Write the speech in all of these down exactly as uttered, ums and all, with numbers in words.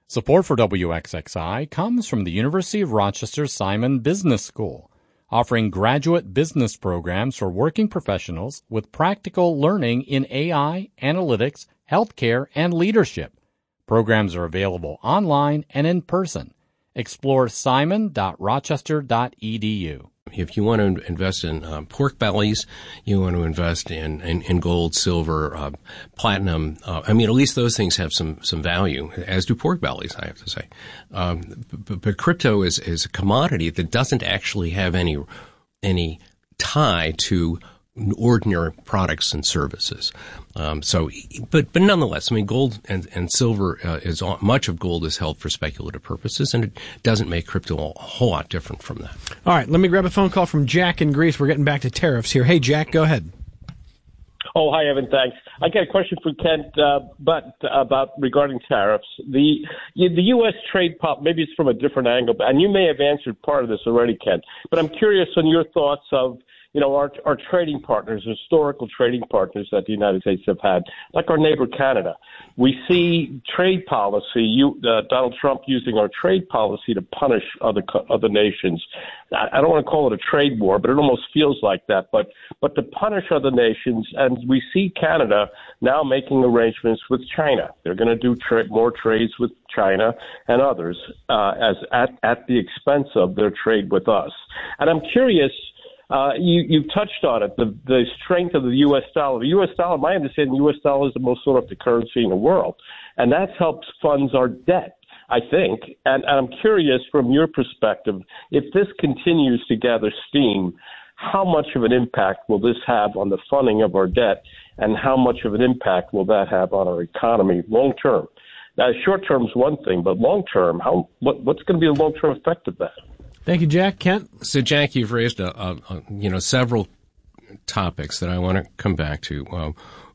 Support for W X X I comes from the University of Rochester Simon Business School, offering graduate business programs for working professionals with practical learning in A I, analytics, healthcare, and leadership. Programs are available online and in person. Explore simon dot rochester dot e d u. If you want to invest in um, pork bellies, you want to invest in, in, in gold, silver, uh, platinum. Uh, I mean, at least those things have some, some value, as do pork bellies, I have to say. Um, but, but crypto is, is a commodity that doesn't actually have any, any tie to ordinary products and services. Um, so, but, but nonetheless, I mean, gold and, and silver, uh, is, much of gold is held for speculative purposes, and it doesn't make crypto a whole lot different from that. All right, let me grab a phone call from Jack in Greece. We're getting back to tariffs here. Hey, Jack, go ahead. Oh, hi, Evan. Thanks. I got a question for Kent, uh, but about regarding tariffs. The the U S trade pop, maybe it's from a different angle, and you may have answered part of this already, Kent. But I'm curious on your thoughts of, you know, our our trading partners, historical trading partners that the United States have had, like our neighbor Canada. We see trade policy, you, uh, Donald Trump using our trade policy to punish other other nations. I, I don't want to call it a trade war, but it almost feels like that. But but to punish other nations, and we see Canada now making arrangements with China. They're going to do tra- more trades with China and others uh, as at at the expense of their trade with us. And I'm curious. Uh, you, you touched on it, the, the strength of the U S dollar. The U S dollar, my understanding, the U S dollar is the most sought after currency in the world, and that helps fund our debt, I think. And, and I'm curious, from your perspective, if this continues to gather steam, how much of an impact will this have on the funding of our debt, and how much of an impact will that have on our economy long term? Now, short term is one thing, but long term, how what, what's going to be the long term effect of that? Thank you, Jack. Kent? So, Jack, you've raised, a, a, a, you know, several topics that I want to come back to. Um,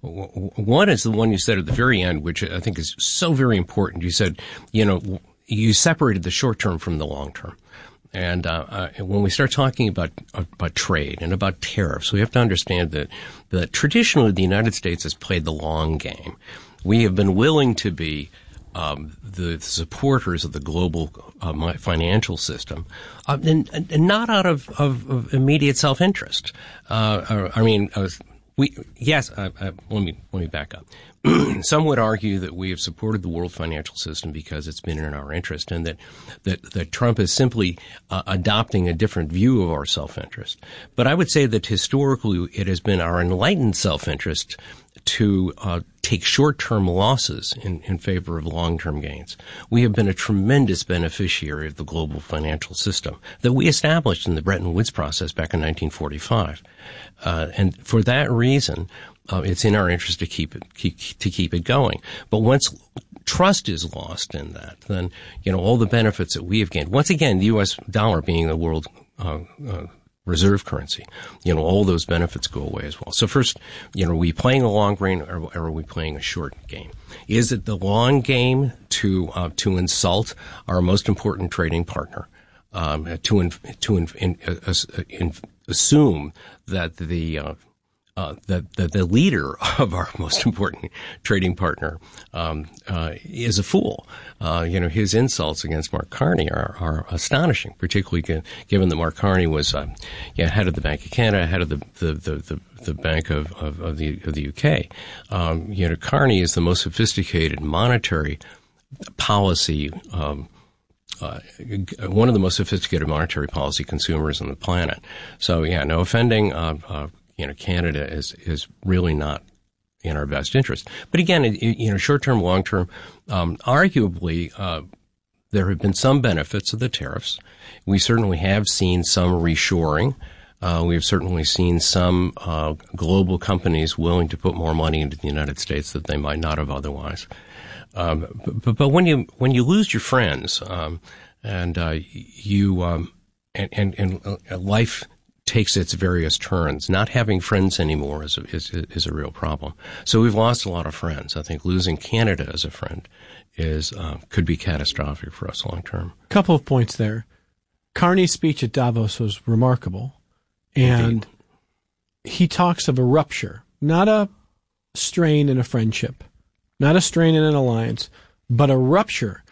one is the one you said at the very end, which I think is so very important. You said, you know, you separated the short term from the long term. And uh, uh, when we start talking about about trade and about tariffs, we have to understand that, that traditionally the United States has played the long game. We have been willing to be Um, the supporters of the global uh, financial system, uh, and, and not out of, of, of immediate self-interest. Uh, I mean, uh, we yes. Uh, uh, let me let me back up. Some would argue that we have supported the world financial system because it's been in our interest, and that that, that Trump is simply uh, adopting a different view of our self-interest. But I would say that historically it has been our enlightened self-interest to uh, take short-term losses in, in favor of long-term gains. We have been a tremendous beneficiary of the global financial system that we established in the Bretton Woods process back in nineteen forty-five. Uh, and for that reason, uh, it's in our interest to keep it keep, to keep it going. But once trust is lost in that, then, you know, all the benefits that we have gained, once again, the U S dollar being the world uh, uh reserve currency, you know, all those benefits go away as well. So first, you know, are we playing a long game, or, or are we playing a short game? Is it the long game to uh, to insult our most important trading partner, um, to in, to in, in, uh, in, assume that the uh, Uh, that, that the leader of our most important trading partner um, uh, is a fool? Uh, you know, his insults against Mark Carney are, are astonishing, particularly given that Mark Carney was uh, yeah, head of the Bank of Canada, head of the the the, the, the Bank of, of, of the of the U K. Um, you know, Carney is the most sophisticated monetary policy. Um, Uh, one of the most sophisticated monetary policy consumers on the planet. So, yeah, no offending. Uh, uh, you know, Canada is is really not in our best interest. But again, it, you know, short term, long term, um, arguably, uh, there have been some benefits of the tariffs. We certainly have seen some reshoring. Uh, we have certainly seen some uh, global companies willing to put more money into the United States that they might not have otherwise. Um, but, but when you when you lose your friends, um, and uh, you um, and and, and uh, life takes its various turns, not having friends anymore is a, is is a real problem. So we've lost a lot of friends. I think losing Canada as a friend is uh, could be catastrophic for us long term. Couple of points there. Carney's speech at Davos was remarkable, and Indeed. he talks of a rupture, not a strain in a friendship, not a strain in an alliance, but a rupture